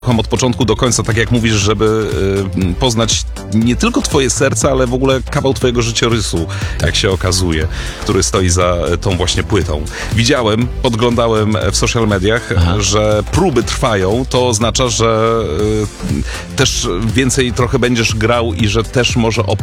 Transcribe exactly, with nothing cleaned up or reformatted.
od początku do końca, tak jak mówisz, żeby y, poznać nie tylko twoje serce, ale w ogóle kawał twojego życiorysu, jak się okazuje, który stoi za tą właśnie płytą. Widziałem, podglądałem w social mediach, Aha. że próby trwają, to oznacza, że y, też więcej trochę będziesz grał i że też może